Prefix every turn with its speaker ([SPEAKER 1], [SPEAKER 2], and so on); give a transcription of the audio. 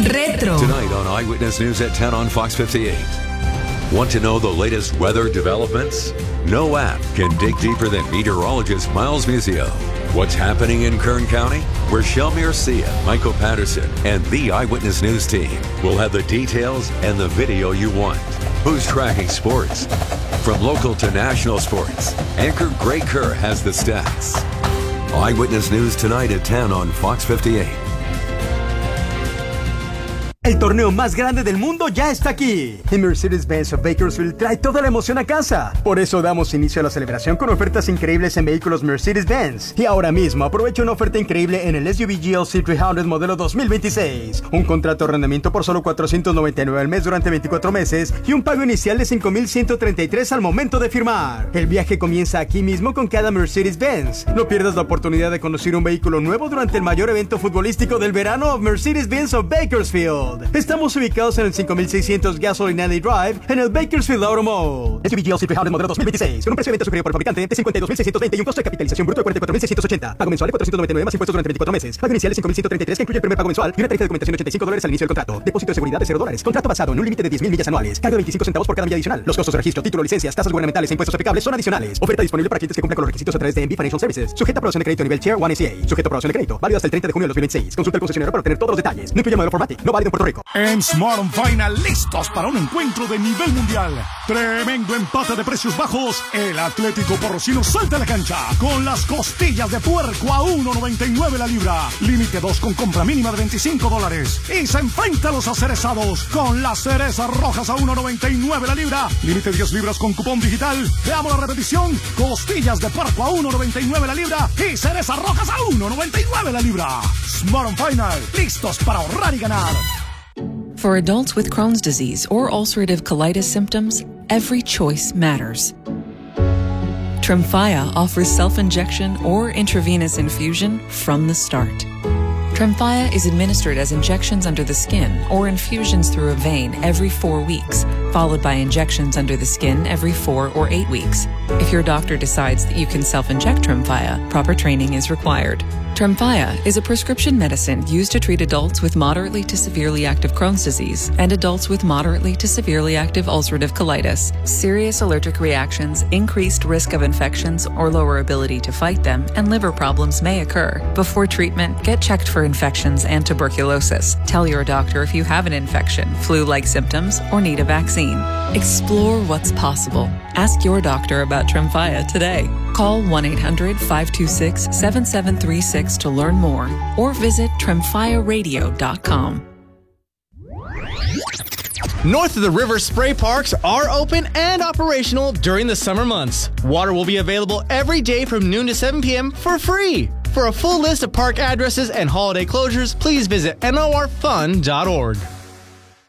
[SPEAKER 1] Retro.
[SPEAKER 2] Tonight on Eyewitness News at 10 on Fox 58. Want to know the latest weather developments? No app can dig deeper than meteorologist Miles Muzio. What's happening in Kern County? Where Shelmir Sia, Michael Patterson, and the Eyewitness News team will have the details and the video you want. Who's tracking sports? From local to national sports, anchor Gray Kerr has the stats. Eyewitness News tonight at 10 on Fox 58.
[SPEAKER 3] El torneo más grande del mundo ya está aquí. Y Mercedes-Benz of Bakersfield trae toda la emoción a casa. Por eso damos inicio a la celebración con ofertas increíbles en vehículos Mercedes-Benz. Y ahora mismo aprovecha una oferta increíble en el SUV GLC 300 modelo 2026. Un contrato de arrendamiento por solo $499 al mes durante 24 meses y un pago inicial de $5,133 al momento de firmar. El viaje comienza aquí mismo con cada Mercedes-Benz. No pierdas la oportunidad de conocer un vehículo nuevo durante el mayor evento futbolístico del verano, Mercedes-Benz of Bakersfield. Estamos ubicados en el 5600 Gasoline Alley Drive en el Bakersfield Auto Mall. SUV GLC 300 modelo 2026 con un precio de venta superior por fabricante de $52,620 y un costo de capitalización bruto de $44,680. Pago mensual de $499 más impuestos durante 24 meses. Pago inicial de $5,133 que incluye el primer pago mensual y una tarifa de documentación de $85 al inicio del contrato. Depósito de seguridad de $0. Contrato basado en un límite de 10,000 millas anuales. Carga de 25 centavos por cada milla adicional. Los costos de registro, título, licencias, tasas gubernamentales e impuestos aplicables son adicionales. Oferta disponible para clientes que cumplan con los requisitos a través de MB Financial Services. Sujeta a aprobación de crédito nivel Tier 1 ACA. Sujeto a aprobación de crédito. Válido hasta el 30 de junio de 2026. Consulta al concesionario para obtener todos los detalles. No incluye modelo Formatic. No válido en Puerto Rico.
[SPEAKER 4] En Smart Final, listos para un encuentro de nivel mundial. Tremendo empate de precios bajos. El Atlético Porrocino salta a la cancha con las costillas de puerco a $1.99 la libra. Límite 2 con compra mínima de $25. Y se enfrenta a los acerezados con las cerezas rojas a $1.99 la libra. Límite 10 libras con cupón digital. Veamos la repetición. Costillas de puerco a $1.99 la libra y cerezas rojas a $1.99 la libra. Smart Final, listos para ahorrar y ganar.
[SPEAKER 5] For adults with Crohn's disease or ulcerative colitis symptoms, every choice matters. Tremfya offers self-injection or intravenous infusion from the start. Tremfya is administered as injections under the skin or infusions through a vein every 4 weeks, followed by injections under the skin every 4 or 8 weeks. If your doctor decides that you can self-inject Tremfya, proper training is required. Tremfya is a prescription medicine used to treat adults with moderately to severely active Crohn's disease and adults with moderately to severely active ulcerative colitis. Serious allergic reactions, increased risk of infections or lower ability to fight them, and liver problems may occur. Before treatment, get checked for infections and tuberculosis. Tell your doctor if you have an infection, flu-like symptoms, or need a vaccine. Explore what's possible. Ask your doctor about Tremfya today. Call 1-800-526-7736 to learn more or visit tremfyaradio.com.
[SPEAKER 6] North of the river, spray parks are open and operational during the summer months. Water will be available every day from noon to 7 p.m. for free. For a full list of park addresses and holiday closures, please visit norfun.org.